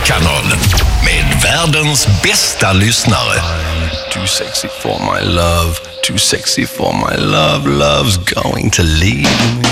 Musikkanalen med världens bästa lyssnare. Too sexy for my love, too sexy for my love, love's going to leave me.